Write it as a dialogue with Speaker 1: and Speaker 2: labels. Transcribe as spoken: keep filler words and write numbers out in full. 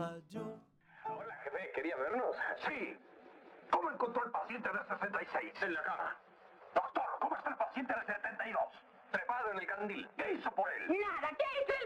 Speaker 1: radio.
Speaker 2: Hola, jefe, ¿quería vernos?
Speaker 3: Sí. ¿Cómo encontró el paciente de sesenta y seis?
Speaker 2: En la cama.
Speaker 3: Doctor, ¿cómo está el paciente de setenta y dos?
Speaker 2: Trepado en el candil.
Speaker 3: ¿Qué hizo por él?
Speaker 4: Nada, ¿qué hizo el